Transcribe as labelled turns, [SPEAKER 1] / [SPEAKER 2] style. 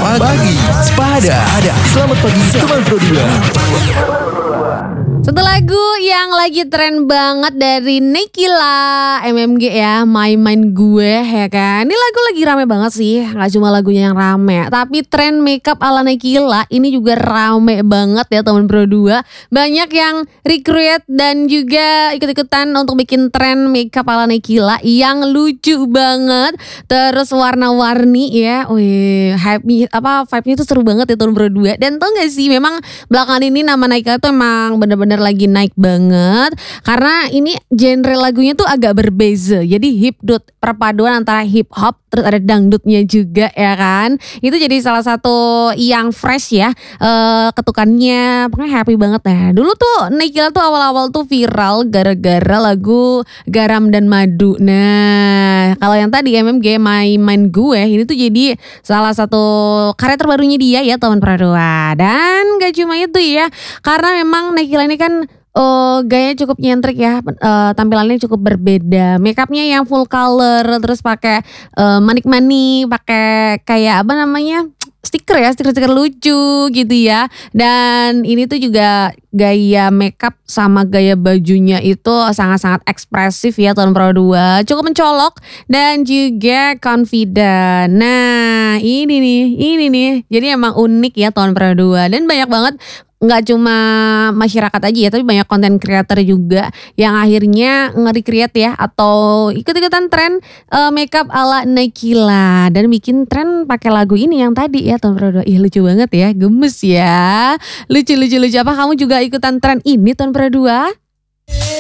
[SPEAKER 1] pagi. Selamat pagi teman Pro 2.
[SPEAKER 2] Satu lagu yang lagi tren banget dari Nekila MMG ya, My Mind Gue ya kan. Ini lagu lagi rame banget sih, gak cuma lagunya yang rame, tapi tren makeup ala Nekila ini juga rame banget ya teman Pro 2. Banyak yang recreate dan juga ikut-ikutan untuk bikin tren makeup ala Nekila yang lucu banget. Terus warna-warni ya, wih, vibe-nya tuh seru banget ya teman Pro 2. Dan tau gak sih, memang belakangan ini nama Nekila tuh emang bener-bener lagi naik banget karena ini genre lagunya tuh agak berbeza. Jadi hipdut, perpaduan antara hip hop terus ada dangdutnya juga ya kan. Itu jadi salah satu yang fresh ya, ketukannya pokoknya happy banget ya. Dulu tuh Nekila tuh awal-awal tuh viral gara-gara lagu Garam dan Madu. Nah kalau yang tadi MMG My Mind Gue ini tuh jadi salah satu karya terbarunya dia ya teman Pradua. Dan gak cuma itu ya, karena memang Nekila ini kan gayanya cukup nyentrik ya, tampilannya cukup berbeda, makeupnya yang full color, terus pakai manik-manik, pakai kayak apa namanya stiker lucu gitu ya. Dan ini tuh juga gaya makeup sama gaya bajunya itu sangat-sangat ekspresif ya tahun Pro 2, cukup mencolok dan juga confident. Nah ini nih jadi emang unik ya tahun Pro 2 dan banyak banget. Nggak cuma masyarakat aja ya, tapi banyak konten creator juga yang akhirnya nge-recreate ya atau ikut-ikutan tren makeup ala Nekila dan bikin tren pakai lagu ini yang tadi ya Tahun Pro 2. Ih lucu banget ya, gemes ya. Lucu. Apa kamu juga ikutan tren ini Tahun Pro 2?